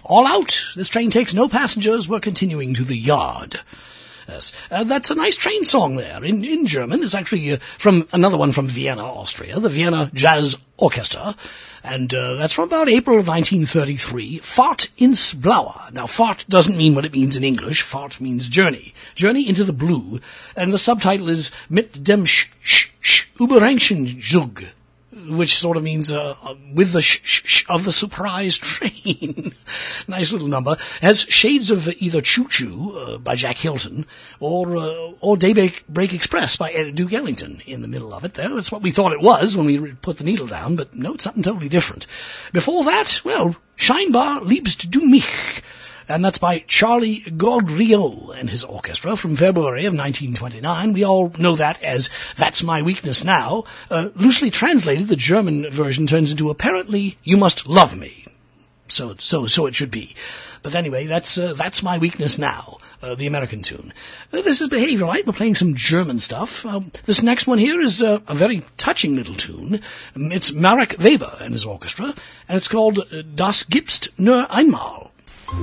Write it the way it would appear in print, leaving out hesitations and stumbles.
all out. This train takes no passengers. We're continuing to the yard. Yes, that's a nice train song there in German. It's actually from another one from Vienna, Austria, the Vienna Jazz Orchestra, and that's from about April of 1933. Fahrt ins Blaue. Now, Fahrt doesn't mean what it means in English. Fahrt means journey into the blue, and the subtitle is Mit dem Überraschungszug, which sort of means with the of the surprise train. Nice little number. Has shades of either Choo Choo by Jack Hilton or Daybreak Express by Duke Ellington in the middle of it there. That's what we thought it was when we put the needle down, but no, it's something totally different. Before that, well, Scheinbar liebst du mich. And that's by Charlie Gaudriot and his orchestra from February of 1929. We all know that as That's My Weakness Now. Loosely translated, the German version turns into Apparently You Must Love Me. So it should be. But anyway, That's My Weakness Now, the American tune. This is Behavior Light. We're playing some German stuff. This next one here is a very touching little tune. It's Marek Weber and his orchestra, and it's called Das gibt's nur einmal.